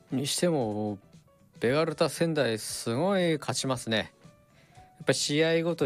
にしてもベガルタ仙台すごい勝ちますね。やっぱり試合ごと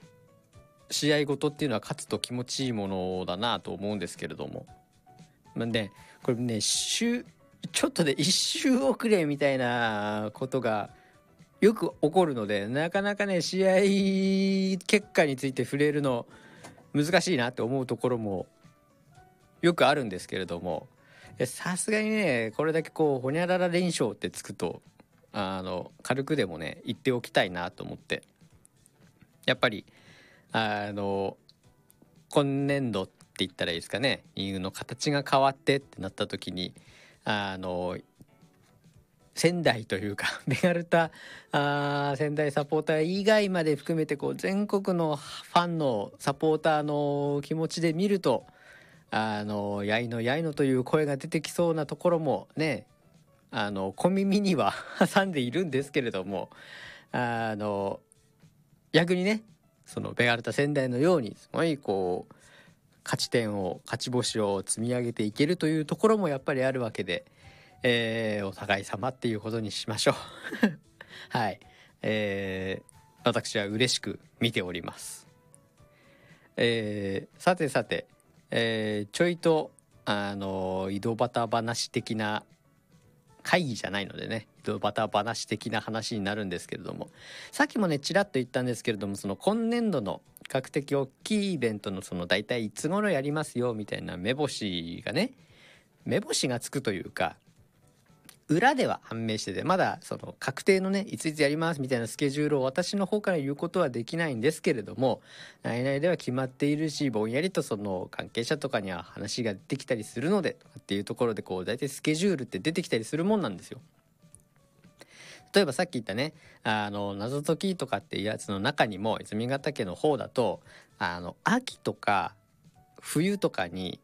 っていうのは勝つと気持ちいいものだなと思うんですけれども、まあね、これねちょっとで一周遅れみたいなことがよく起こるので、なかなかね試合結果について触れるの難しいなって思うところもよくあるんですけれども、さすがにねこれだけこうホニャララ連勝ってつくと軽くでもね言っておきたいなと思って、やっぱり今年度って言ったらいいですかね、リーグの形が変わってってなった時に仙台というかベガルタ仙台サポーター以外まで含めてこう全国のファンのサポーターの気持ちで見るとやいのやいのという声が出てきそうなところもね小耳には挟んでいるんですけれども、逆にねそのベガルタ仙台のようにすごいこう勝ち星を積み上げていけるというところもやっぱりあるわけで、お互い様っていうことにしましょうはい、私は嬉しく見ております。さてさて、ちょいと井戸端話的な会議じゃないのでね、井戸端話的な話になるんですけれども、さっきもねちらっと言ったんですけれども、その今年度の比較的大きいイベントのその大体いつ頃やりますよみたいな目星がつくというか、裏では判明してて、まだその確定のねいついつやりますみたいなスケジュールを私の方から言うことはできないんですけれども、内々では決まっているし、ぼんやりとその関係者とかには話が出てきたりするのでとかっていうところで、こう大体スケジュールって出てきたりするもんなんですよ。例えばさっき言ったね謎解きとかっていうやつの中にも、泉ヶ岳の方だと秋とか冬とかに